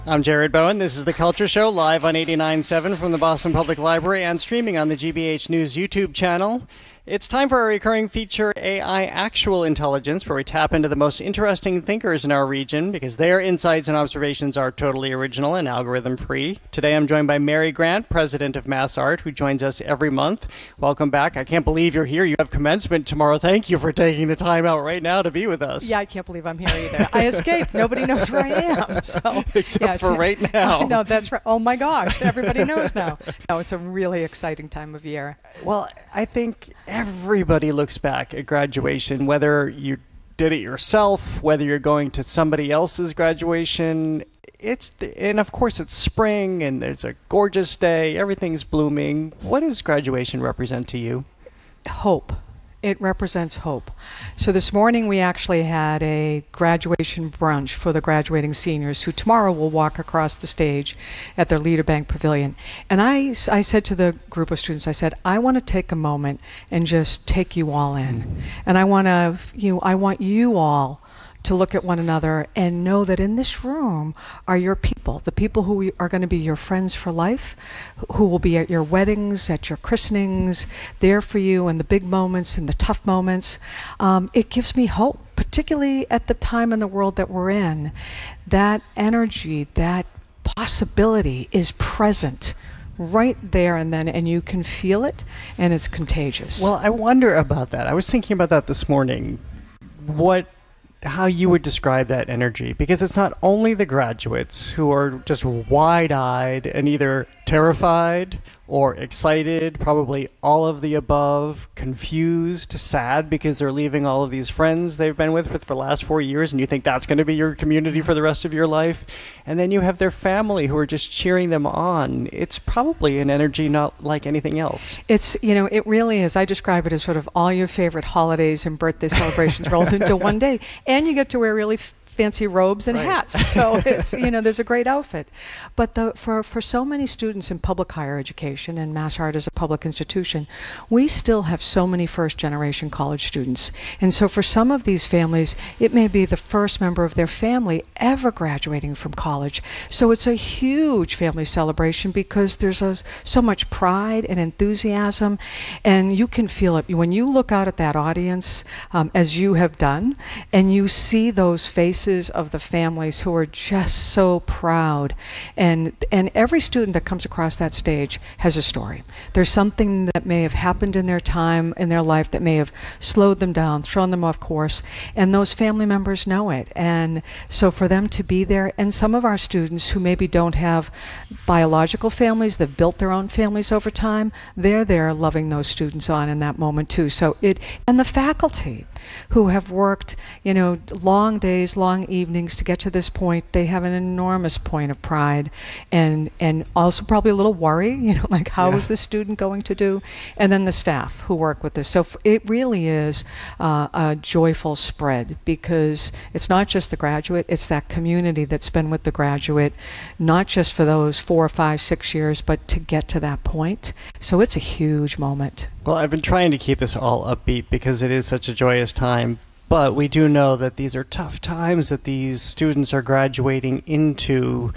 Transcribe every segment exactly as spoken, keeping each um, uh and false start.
I'm Jared Bowen. This is The Culture Show, live on eighty-nine point seven from the Boston Public Library and streaming on the G B H News YouTube channel. It's time for our recurring feature, A I Actual Intelligence, where we tap into the most interesting thinkers in our region because their insights and observations are totally original and algorithm-free. Today I'm joined by Mary Grant, president of MassArt, who joins us every month. Welcome back. I can't believe you're here. You have commencement tomorrow. Thank you for taking the time out right now to be with us. Yeah, I can't believe I'm here either. I escaped. Nobody knows where I am. So, Except yeah, for right now. No, that's right. Oh, my gosh. Everybody knows now. No, it's a really exciting time of year. Well, I think everybody looks back at graduation, whether you did it yourself, whether you're going to somebody else's graduation. It's and of course it's spring and there's a gorgeous day. Everything's blooming. What does graduation represent to you? Hope. It represents hope. So this morning we actually had a graduation brunch for the graduating seniors who tomorrow will walk across the stage at their Leader Bank Pavilion. And I, I said to the group of students, I said, I want to take a moment and just take you all in. And I want to, you know, I want you all to look at one another and know that in this room are your people, the people who are going to be your friends for life, who will be at your weddings, at your christenings, there for you in the big moments and the tough moments. Um, it gives me hope, particularly at the time in the world that we're in. That energy, that possibility is present right there and then, and you can feel it, and it's contagious. Well, I wonder about that. I was thinking about that this morning. What how you would describe that energy, because it's not only the graduates who are just wide-eyed and either terrified or excited, probably all of the above, confused, sad because they're leaving all of these friends they've been with for the last four years and you think that's going to be your community for the rest of your life. And then you have their family who are just cheering them on. It's probably an energy not like anything else. It's, you know, it really is. I describe it as sort of all your favorite holidays and birthday celebrations rolled into one day. And you get to wear really fancy robes and right. hats. So it's, you know, there's a great outfit. But the, for, for so many students in public higher education, and MassArt is a public institution, we still have so many first generation college students. And so for some of these families, it may be the first member of their family ever graduating from college. So it's a huge family celebration because there's a, so much pride and enthusiasm, and you can feel it. When you look out at that audience, um, as you have done, and you see those faces of the families who are just so proud, and and every student that comes across that stage has a story. There's something that may have happened in their time, in their life, that may have slowed them down, thrown them off course, and those family members know it. And so for them to be there, and some of our students who maybe don't have biological families, they've built their own families over time, they're there loving those students on in that moment too. So it, and the faculty who have worked, you know, long days, long evenings to get to this point, they have an enormous point of pride, and and also probably a little worry, you know, like how yeah. is this student going to do? And then the staff who work with this. So f- it really is uh, a joyful spread, because it's not just the graduate, it's that community that's been with the graduate, not just for those four, five, six years, but to get to that point. So it's a huge moment. Well, I've been trying to keep this all upbeat because it is such a joyous time. But we do know that these are tough times that these students are graduating into.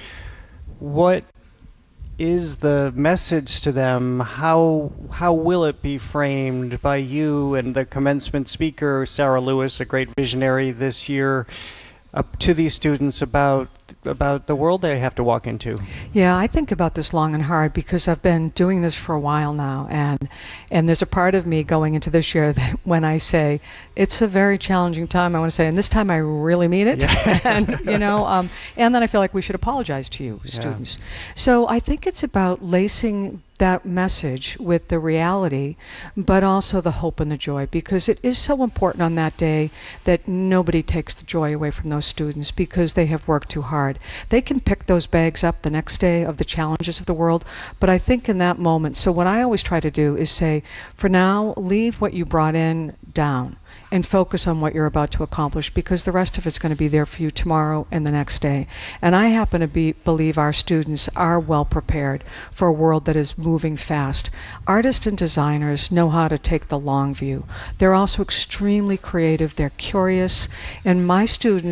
What is the message to them? How how will it be framed by you and the commencement speaker, Sarah Lewis, a great visionary this year, up to these students about about the world they have to walk into? Yeah, I think about this long and hard because I've been doing this for a while now, and and there's a part of me going into this year that when I say it's a very challenging time, I want to say, and this time I really mean it. Yeah. And you know, um, and then I feel like we should apologize to you, students. Yeah. So I think it's about lacing that message with the reality, but also the hope and the joy, because it is so important on that day that nobody takes the joy away from those students because they have worked too hard. They can pick those bags up the next day of the challenges of the world, but I think in that moment, so what I always try to do is say, for now, leave what you brought in down and focus on what you're about to accomplish, because the rest of it's going to be there for you tomorrow and the next day. And I happen to be, believe our students are well prepared for a world that is moving fast. Artists and designers know how to take the long view. They're also extremely creative, they're curious, and my students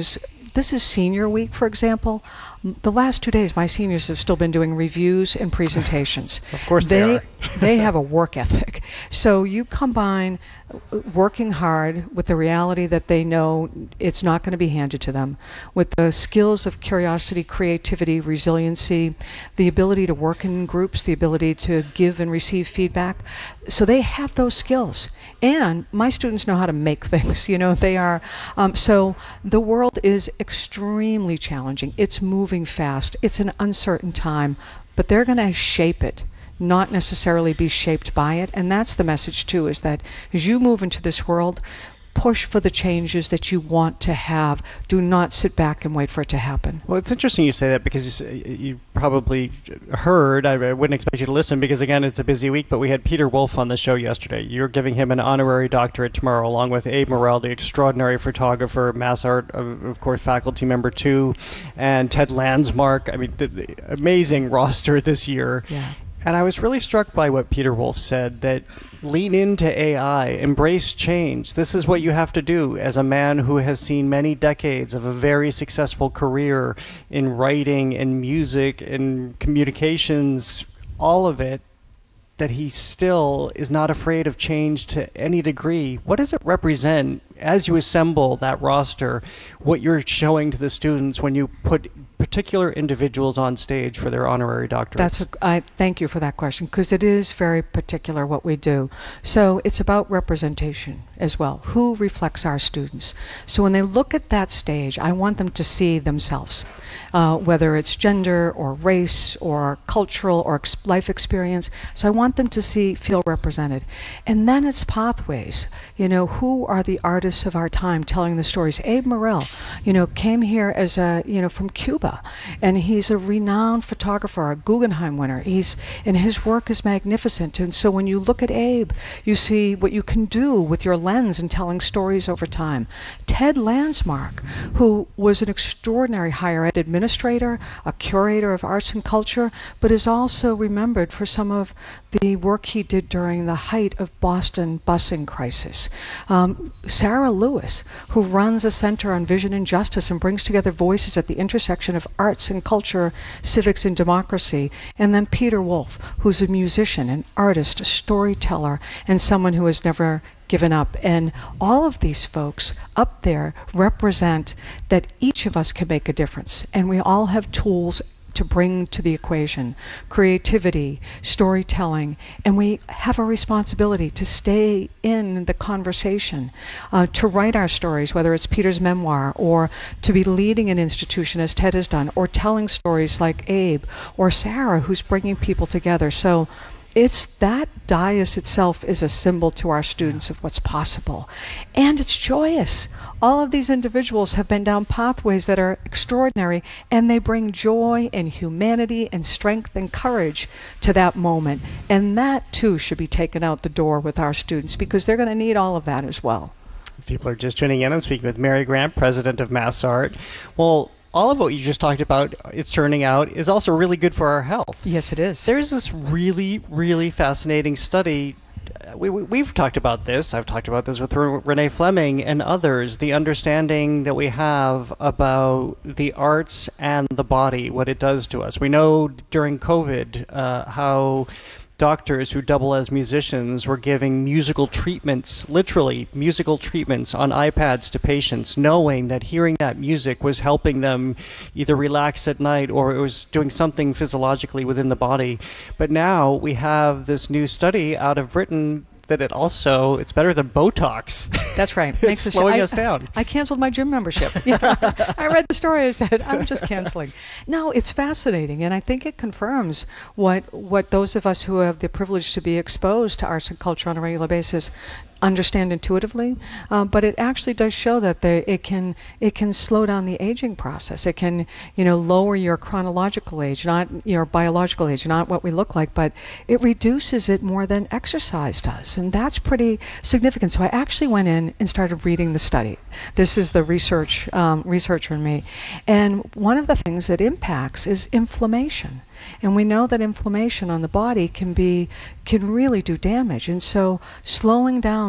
this is senior week, for example. The last two days, my seniors have still been doing reviews and presentations. Of course they, they are. They have a work ethic. So you combine working hard with the reality that they know it's not going to be handed to them, with the skills of curiosity, creativity, resiliency, the ability to work in groups, the ability to give and receive feedback. So they have those skills. And my students know how to make things, you know, they are. Um, so the world is extremely challenging. It's moving fast. It's an uncertain time, but they're going to shape it, not necessarily be shaped by it. And that's the message too, is that as you move into this world, push for the changes that you want to have. Do not sit back and wait for it to happen. Well, it's interesting you say that, because you, you probably heard, I wouldn't expect you to listen because, again, it's a busy week, but we had Peter Wolf on the show yesterday. You're giving him an honorary doctorate tomorrow, along with Abe Morrell, the extraordinary photographer, MassArt, of, of course, faculty member two, and Ted Landsmark. I mean, the, the amazing roster this year. Yeah. And I was really struck by what Peter Wolf said, that lean into A I, embrace change. This is what you have to do as a man who has seen many decades of a very successful career in writing and music and communications, all of it, that he still is not afraid of change to any degree. What does it represent as you assemble that roster, what you're showing to the students when you put particular individuals on stage for their honorary doctorates? That's a, I thank you for that question, because it is very particular what we do. So it's about representation as well. Who reflects our students? So when they look at that stage, I want them to see themselves, uh, whether it's gender or race or cultural or ex- life experience. So I want them to see, feel represented. And then it's pathways. You know, who are the artists of our time telling the stories? Abe Morrell, you know, came here as a, you know, from Cuba, and he's a renowned photographer, a Guggenheim winner. He's, and his work is magnificent. And so when you look at Abe, you see what you can do with your lens and telling stories over time. Ted Landsmark, who was an extraordinary higher ed administrator, a curator of arts and culture, but is also remembered for some of the work he did during the height of Boston busing crisis. Um, Sarah Lewis, who runs a center on vision and justice and brings together voices at the intersection of arts and culture, civics and democracy. And then Peter Wolf, who's a musician, an artist, a storyteller, and someone who has never given up. And all of these folks up there represent that each of us can make a difference. And we all have tools to bring to the equation: creativity, storytelling, and we have a responsibility to stay in the conversation, uh, to write our stories, whether it's Peter's memoir, or to be leading an institution as Ted has done, or telling stories like Abe or Sarah, who's bringing people together. So it's that dais itself is a symbol to our students of what's possible. And it's joyous. All of these individuals have been down pathways that are extraordinary, and they bring joy and humanity and strength and courage to that moment. And that too should be taken out the door with our students, because they're going to need all of that as well. If people are just tuning in, I'm speaking with Mary Grant, president of MassArt. Well, all of what you just talked about, it's turning out, is also really good for our health. Yes, it is. There's this really, really fascinating study. We, we, we've talked about this. I've talked about this with R- Renee Fleming and others, the understanding that we have about the arts and the body, what it does to us. We know during COVID uh, how doctors who double as musicians were giving musical treatments, literally musical treatments on iPads to patients, knowing that hearing that music was helping them either relax at night or it was doing something physiologically within the body. But now we have this new study out of Britain that it also, it's better than Botox. That's right. It's Makes slowing I, us down. I canceled my gym membership. Yeah. I read the story. I said, I'm just canceling. No, it's fascinating. And I think it confirms what, what those of us who have the privilege to be exposed to arts and culture on a regular basis understand intuitively, uh, but it actually does show that the, it can it can slow down the aging process. It can, you know, lower your chronological age, not your biological age, not what we look like, but it reduces it more than exercise does, and that's pretty significant. So I actually went in and started reading the study. This is the research um, researcher in me, and one of the things that impacts is inflammation. And we know that inflammation on the body can be can really do damage. And so slowing down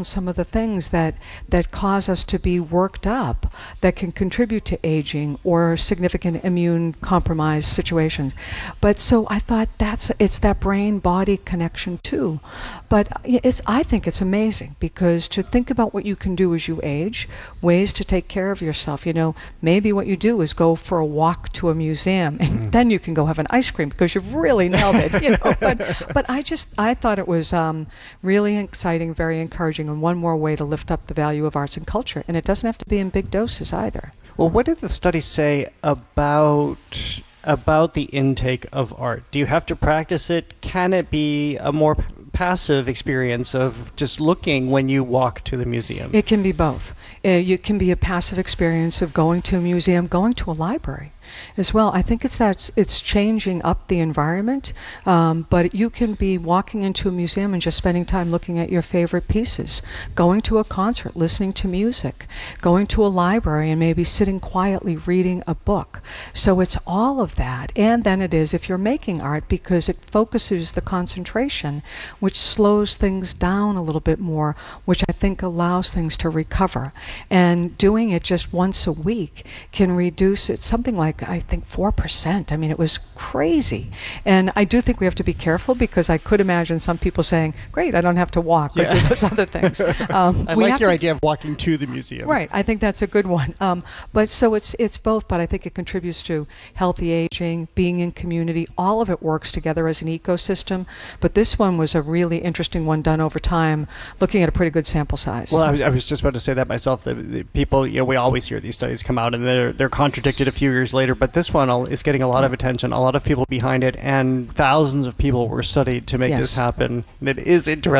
down some of the things that that cause us to be worked up, that can contribute to aging or significant immune compromise situations. But so I thought that's it's that brain body connection too. But it's I think it's amazing, because to think about what you can do as you age, ways to take care of yourself. You know, maybe what you do is go for a walk to a museum, and mm. then you can go have an ice cream because you've really nailed it. You know, but but I just I thought it was um, really exciting, very encouraging, and one more way to lift up the value of arts and culture. And it doesn't have to be in big doses either. Well, what did the study say about about the intake of art? Do you have to practice it? Can it be a more p- passive experience of just looking when you walk to the museum? It can be both. Uh, it can be a passive experience of going to a museum, going to a library as well. I think it's that it's changing up the environment, um, but you can be walking into a museum and just spending time looking at your favorite pieces, going to a concert, listening to music, going to a library and maybe sitting quietly reading a book. So it's all of that. And then it is if you're making art, because it focuses the concentration, which slows things down a little bit more, which I think allows things to recover. And doing it just once a week can reduce it something like, I think, four percent. I mean, it was crazy. And I do think we have to be careful, because I could imagine some people saying, great, I don't have to walk or yeah. do those other things. Um, I we like have your to idea of walking to the museum. Right. I think that's a good one. Um, but so it's it's both, but I think it contributes to healthy aging, being in community. All of it works together as an ecosystem. But this one was a really interesting one done over time, looking at a pretty good sample size. Well, I was, I was just about to say that myself. The, the people, you know, we always hear these studies come out and they're they're contradicted a few years later. But this one is getting a lot of attention, a lot of people behind it, and thousands of people were studied to make Yes. this happen. And it is interesting.